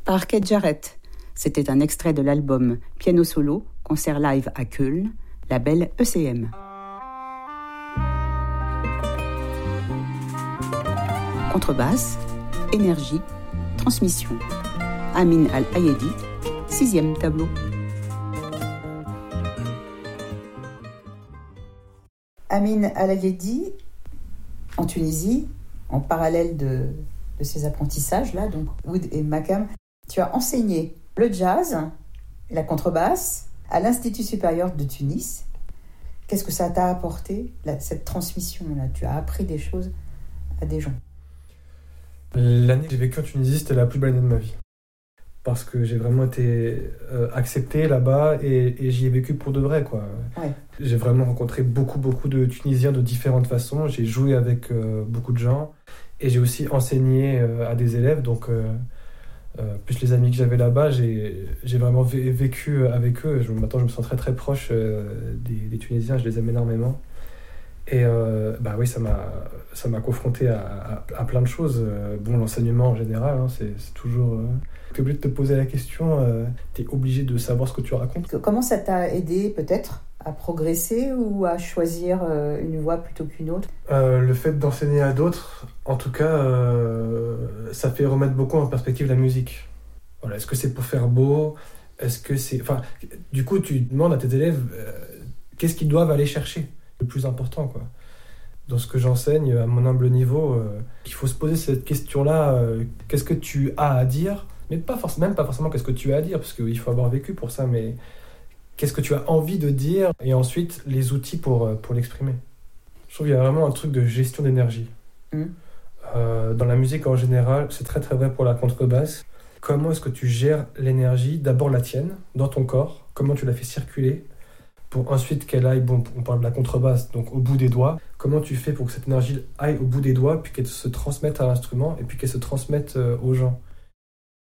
par Kate Jarrett. C'était un extrait de l'album Piano Solo, concert live à Köln, label ECM. Contrebasse, énergie, transmission. Amin Al-Ayedi, 6e tableau. Amin Al-Ayedi, en Tunisie, en parallèle de ces apprentissages-là, donc oud et makam, tu as enseigné le jazz et la contrebasse à l'Institut supérieur de Tunis. Qu'est-ce que ça t'a apporté, cette transmission-là? Tu as appris des choses à des gens. L'année que j'ai vécue en Tunisie, c'était la plus belle année de ma vie. Parce que j'ai vraiment été accepté là-bas et j'y ai vécu pour de vrai, quoi. Ouais. J'ai vraiment rencontré beaucoup de Tunisiens de différentes façons. J'ai joué avec beaucoup de gens et j'ai aussi enseigné à des élèves. Donc, plus les amis que j'avais là-bas, j'ai vraiment vécu avec eux. Maintenant, je me sens très proche des Tunisiens. Je les aime énormément. Et oui, ça m'a confronté à plein de choses. L'enseignement en général, c'est toujours... T'es obligé de te poser la question, t'es obligé de savoir ce que tu racontes. Comment ça t'a aidé peut-être à progresser ou à choisir une voie plutôt qu'une autre? Le fait d'enseigner à d'autres, en tout cas, ça fait remettre beaucoup en perspective la musique. Voilà, est-ce que c'est pour faire beau? Est-ce que c'est... Enfin, du coup, tu demandes à tes élèves qu'est-ce qu'ils doivent aller chercher, le plus important, quoi. Dans ce que j'enseigne, à mon humble niveau, il faut se poser cette question-là, qu'est-ce que tu as à dire? Mais même pas forcément qu'est-ce que tu as à dire, parce qu'il faut avoir vécu pour ça, mais qu'est-ce que tu as envie de dire, et ensuite les outils pour l'exprimer. Je trouve qu'il y a vraiment un truc de gestion d'énergie. Dans la musique en général, c'est très vrai pour la contrebasse. Comment est-ce que tu gères l'énergie, d'abord la tienne, dans ton corps, comment tu la fais circuler, pour ensuite qu'elle aille, on parle de la contrebasse, donc au bout des doigts, comment tu fais pour que cette énergie aille au bout des doigts, puis qu'elle se transmette à l'instrument, et puis qu'elle se transmette aux gens.